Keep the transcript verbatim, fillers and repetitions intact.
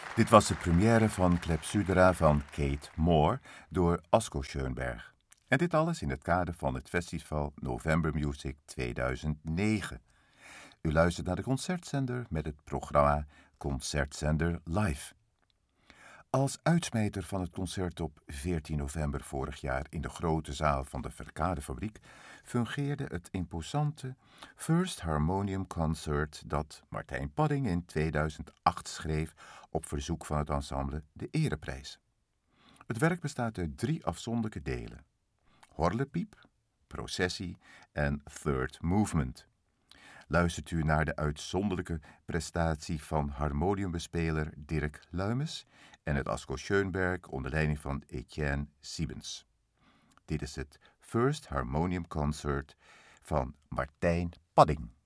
Dit was de première van Clepsydra van Kate Moore door Asko Schoenberg. En dit alles in het kader van het festival November Music tweeduizend negen. U luistert naar de Concertzender met het programma Concertzender Live. Als uitsmijter van het concert op veertien november vorig jaar in de grote zaal van de Verkadefabriek fungeerde het imposante First Harmonium Concert dat Martijn Padding in tweeduizend acht schreef op verzoek van het ensemble de Ereprijs. Het werk bestaat uit drie afzonderlijke delen: Horlepiep, Processie en Third Movement. Luistert u naar de uitzonderlijke prestatie van harmoniumbespeler Dirk Luimes en het Asko Schoenberg onder leiding van Etienne Siebens. Dit is het First Harmonium Concert van Martijn Padding.